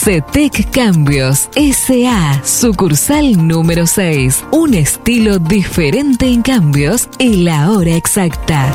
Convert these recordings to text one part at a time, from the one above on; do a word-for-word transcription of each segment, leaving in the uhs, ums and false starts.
CETEC Cambios S A, sucursal número seis. Un estilo diferente en cambios y la hora exacta.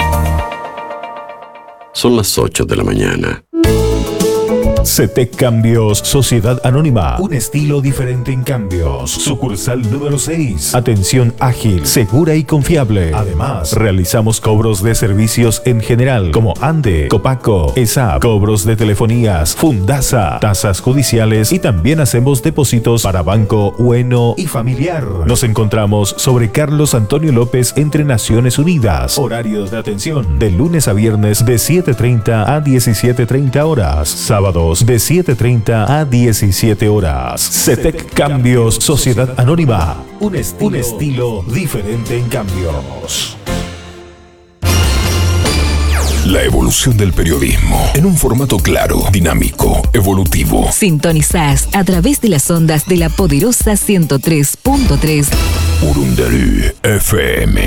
Son las ocho de la mañana. CETEC Cambios, Sociedad Anónima. Un estilo diferente en cambios. Sucursal número seis. Atención ágil, segura y confiable. Además, realizamos cobros de servicios en general, como ANDE, Copaco, E S A P, cobros de telefonías, Fundasa, tasas judiciales y también hacemos depósitos para banco, bueno y familiar. Nos encontramos sobre Carlos Antonio López entre Naciones Unidas. Horario de atención de lunes a viernes de siete treinta a diecisiete treinta horas. Sábados de siete treinta a diecisiete horas. CETEC Cambios, Sociedad Anónima. Un estilo, un estilo diferente en cambios. La evolución del periodismo en un formato claro, dinámico, evolutivo. Sintonizás a través de las ondas de la poderosa ciento tres punto tres. Urundarú F M.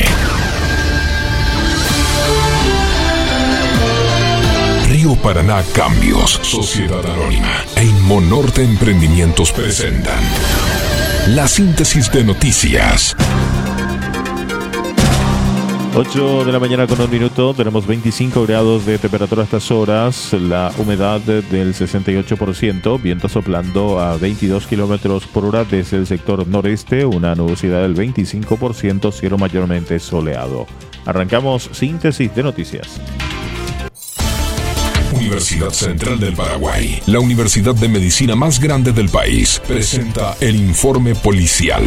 Río Paraná Cambios, Sociedad Anónima e Inmonorte Emprendimientos presentan la síntesis de noticias. ocho de la mañana con un minuto, tenemos veinticinco grados de temperatura a estas horas, la humedad del sesenta y ocho por ciento, viento soplando a veintidós kilómetros por hora desde el sector noreste, una nubosidad del veinticinco por ciento, cielo mayormente soleado. Arrancamos síntesis de noticias. Universidad Central del Paraguay, la universidad de medicina más grande del país, presenta el informe policial.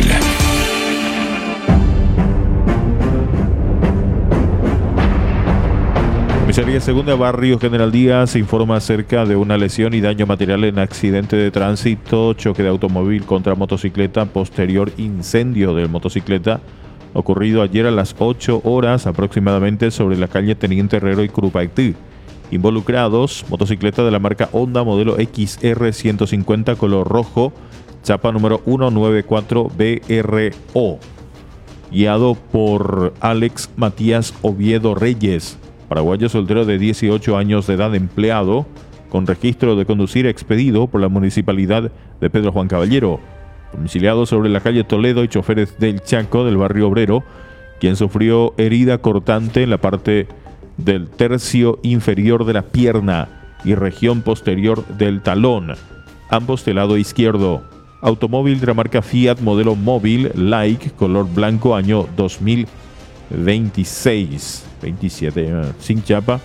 Comisaría Segunda Barrio General Díaz informa acerca de una lesión y daño material en accidente de tránsito, choque de automóvil contra motocicleta, posterior incendio de motocicleta, ocurrido ayer a las ocho horas aproximadamente sobre la calle Teniente Herrero y Curupaití. Involucrados, motocicleta de la marca Honda modelo X R ciento cincuenta color rojo, chapa número ciento noventa y cuatro B R O, guiado por Alex Matías Oviedo Reyes, paraguayo soltero de dieciocho años de edad, empleado, con registro de conducir expedido por la municipalidad de Pedro Juan Caballero, domiciliado sobre la calle Toledo y choferes del Chaco del barrio Obrero, quien sufrió herida cortante en la parte del tercio inferior de la pierna y región posterior del talón, ambos del lado izquierdo. Automóvil de la marca Fiat modelo móvil Like, color blanco, año dos mil veintiséis, veintisiete, eh, sin chapa,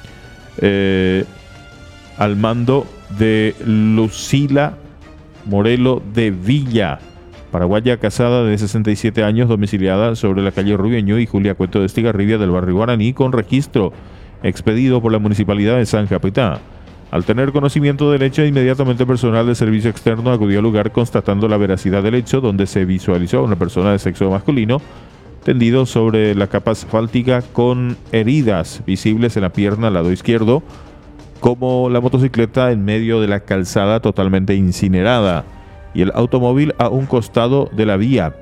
eh, al mando de Lucila Morelo de Villa, paraguaya casada de sesenta y siete años, domiciliada sobre la calle Rubiño y Julia Cueto de Estigarribia del barrio Guaraní, con registro expedido por la municipalidad de San Capitán. Al tener conocimiento del hecho, inmediatamente personal de servicio externo acudió al lugar constatando la veracidad del hecho, donde se visualizó a una persona de sexo masculino tendido sobre la capa asfáltica con heridas visibles en la pierna al lado izquierdo, como la motocicleta en medio de la calzada totalmente incinerada y el automóvil a un costado de la vía.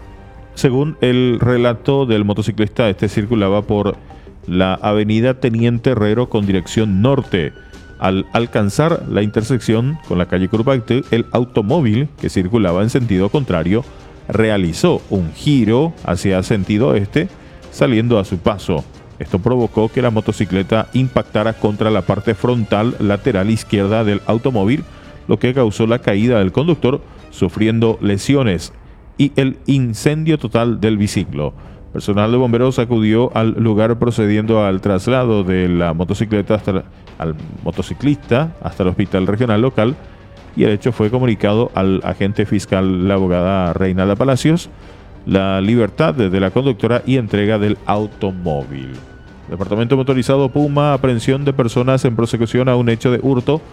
Según el relato del motociclista, este circulaba por la avenida Teniente Herrero con dirección norte. Al alcanzar la intersección con la calle Curupaití, el automóvil, que circulaba en sentido contrario, realizó un giro hacia sentido este, saliendo a su paso. Esto provocó que la motocicleta impactara contra la parte frontal lateral izquierda del automóvil, lo que causó la caída del conductor, sufriendo lesiones, y el incendio total del biciclo. Personal de bomberos acudió al lugar procediendo al traslado de la motocicleta hasta la, al motociclista hasta el hospital regional local, y el hecho fue comunicado al agente fiscal, la abogada Reinalda Palacios, la libertad de la conductora y entrega del automóvil. Departamento Motorizado Puma, aprehensión de personas en prosecución a un hecho de hurto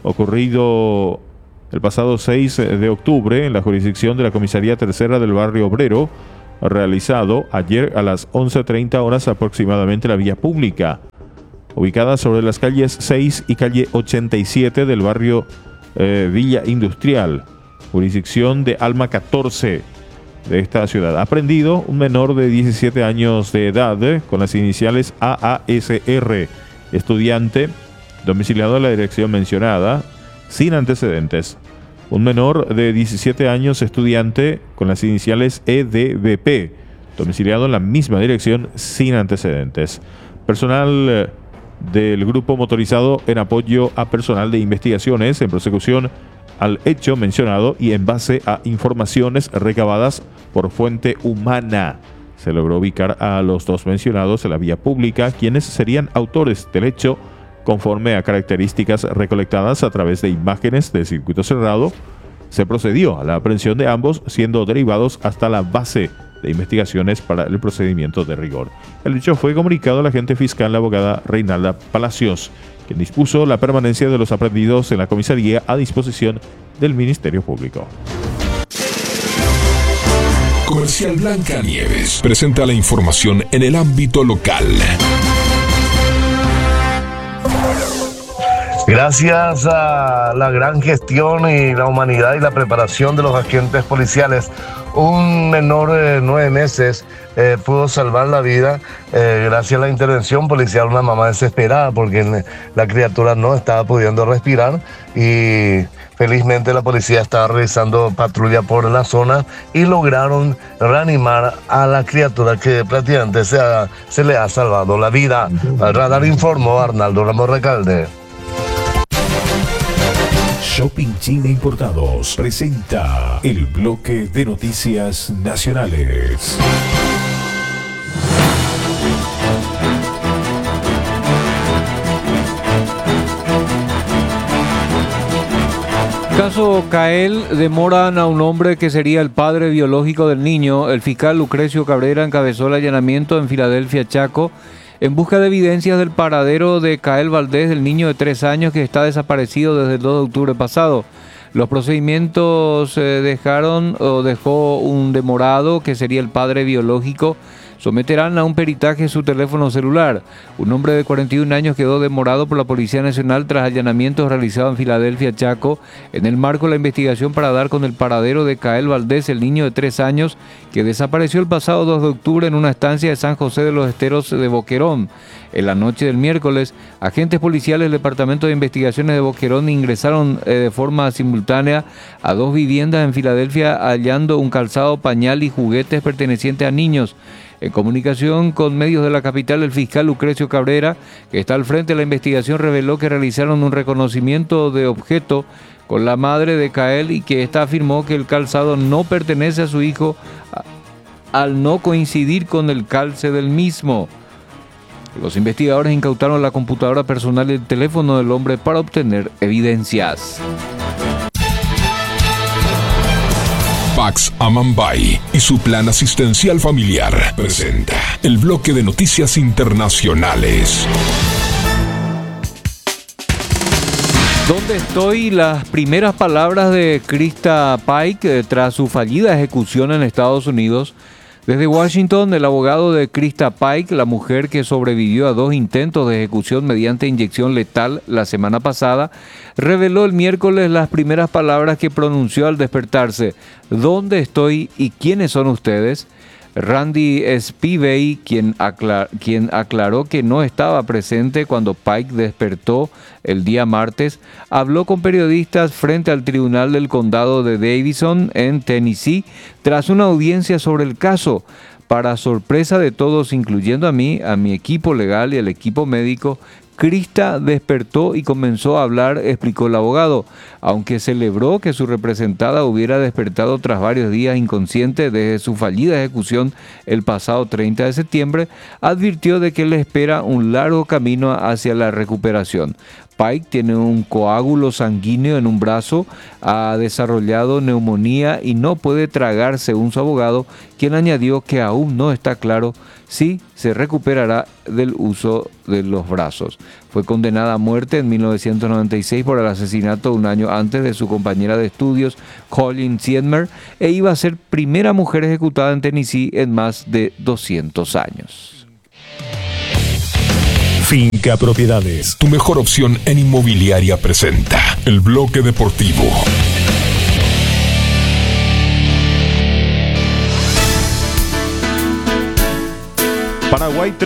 ocurrido el pasado seis de octubre en la jurisdicción de la Comisaría Tercera del barrio Obrero, realizado ayer a las once treinta horas aproximadamente en la vía pública, ubicada sobre las calles seis y calle ochenta y siete del barrio eh, Villa Industrial, jurisdicción de Alma catorce de esta ciudad. Aprendido un menor de diecisiete años de edad eh, con las iniciales A A S R, estudiante domiciliado en la dirección mencionada, sin antecedentes. Un menor de diecisiete años, estudiante con las iniciales E D B P, domiciliado en la misma dirección sin antecedentes. Personal del grupo motorizado en apoyo a personal de investigaciones en persecución al hecho mencionado y en base a informaciones recabadas por fuente humana. Se logró ubicar a los dos mencionados en la vía pública, quienes serían autores del hecho conforme a características recolectadas a través de imágenes de circuito cerrado. Se procedió a la aprehensión de ambos, siendo derivados hasta la base de investigaciones para el procedimiento de rigor. El hecho fue comunicado al agente fiscal, la abogada Reinalda Palacios, quien dispuso la permanencia de los aprehendidos en la comisaría a disposición del Ministerio Público. Comercial Blancanieves presenta la información en el ámbito local. Gracias a la gran gestión y la humanidad y la preparación de los agentes policiales, un menor de nueve meses eh, pudo salvar la vida eh, gracias a la intervención policial. Una mamá desesperada porque la criatura no estaba pudiendo respirar y felizmente la policía estaba realizando patrulla por la zona y lograron reanimar a la criatura que prácticamente se, ha, se le ha salvado la vida. Al Radar informó Arnaldo Ramos Recalde. Shopping China Importados presenta el bloque de noticias nacionales. Caso Cael, demoran a un hombre que sería el padre biológico del niño. El fiscal Lucrecio Cabrera encabezó el allanamiento en Filadelfia, Chaco, en busca de evidencias del paradero de Cael Valdés, el niño de tres años que está desaparecido desde el dos de octubre pasado. Los procedimientos eh, dejaron o dejó un demorado que sería el padre biológico. Someterán a un peritaje su teléfono celular. Un hombre de cuarenta y un años quedó demorado por la Policía Nacional tras allanamientos realizados en Filadelfia, Chaco, en el marco de la investigación para dar con el paradero de Cael Valdés, el niño de tres años que desapareció el pasado dos de octubre en una estancia de San José de los Esteros de Boquerón. En la noche del miércoles, agentes policiales del Departamento de Investigaciones de Boquerón ingresaron eh, de forma simultánea a dos viviendas en Filadelfia hallando un calzado, pañal y juguetes pertenecientes a niños. En comunicación con medios de la capital, el fiscal Lucrecio Cabrera, que está al frente de la investigación, reveló que realizaron un reconocimiento de objeto con la madre de Cael y que ésta afirmó que el calzado no pertenece a su hijo al no coincidir con el calce del mismo. Los investigadores incautaron la computadora personal y el teléfono del hombre para obtener evidencias. Pax Amambay y su plan asistencial familiar presenta el bloque de noticias internacionales. ¿Dónde estoy? Las primeras palabras de Krista Pike tras su fallida ejecución en Estados Unidos. Desde Washington, el abogado de Krista Pike, la mujer que sobrevivió a dos intentos de ejecución mediante inyección letal la semana pasada, reveló el miércoles las primeras palabras que pronunció al despertarse. ¿Dónde estoy y quiénes son ustedes? Randy Spivey, quien, aclar- quien aclaró que no estaba presente cuando Pike despertó el día martes, habló con periodistas frente al tribunal del condado de Davison, en Tennessee, tras una audiencia sobre el caso. Para sorpresa de todos, incluyendo a mí, a mi equipo legal y al equipo médico, Krista despertó y comenzó a hablar, explicó el abogado. Aunque celebró que su representada hubiera despertado tras varios días inconsciente desde su fallida ejecución el pasado treinta de septiembre, advirtió de que le espera un largo camino hacia la recuperación. Pike tiene un coágulo sanguíneo en un brazo, ha desarrollado neumonía y no puede tragar, según su abogado, quien añadió que aún no está claro si se recuperará del uso de los brazos. Fue condenada a muerte en mil novecientos noventa y seis por el asesinato un año antes de su compañera de estudios, Colleen Siedmer, e iba a ser primera mujer ejecutada en Tennessee en más de doscientos años. Finca Propiedades. Tu mejor opción en inmobiliaria presenta el bloque deportivo. Paraguay